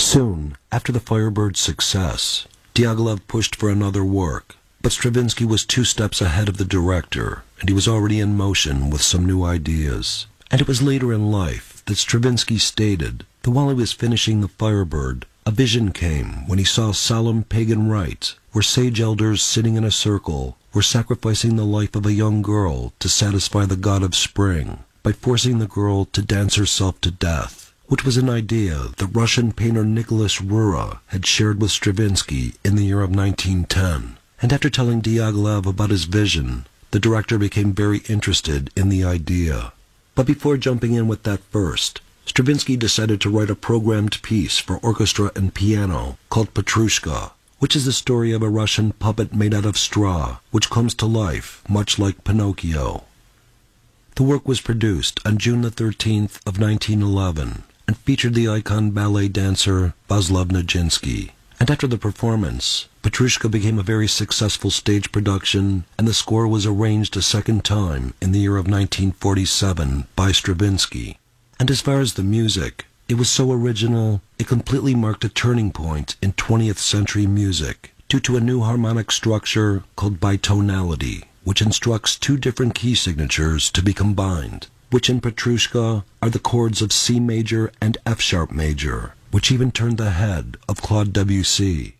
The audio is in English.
Soon after the Firebird's success, Diaghilev pushed for another work, but Stravinsky was 2 steps ahead of the director, and he was already in motion with some new ideas. And it was later in life that Stravinsky stated that while he was finishing the Firebird, a vision came when he saw solemn pagan rites where sage elders sitting in a circle were sacrificing the life of a young girl to satisfy the god of spring by forcing the girl to dance herself to death, which was an idea that Russian painter Nicholas Roerich had shared with Stravinsky in the year of 1910. And after telling Diaghilev about his vision, the director became very interested in the idea. But before jumping in with that first, Stravinsky decided to write a programmed piece for orchestra and piano called Petrushka, which is the story of a Russian puppet made out of straw, which comes to life, much like Pinocchio. The work was produced on June the 13th of 1911 and featured the icon ballet dancer Vaslav Nijinsky. And after the performance, Petrushka became a very successful stage production, and the score was arranged a second time in the year of 1947 by Stravinsky. And as far as the music, it was so original, it completely marked a turning point in 20th century music due to a new harmonic structure called bitonality, which instructs 2 different key signatures to be combined, which in Petrushka are the chords of C major and F sharp major, which even turned the head of Claude Debussy.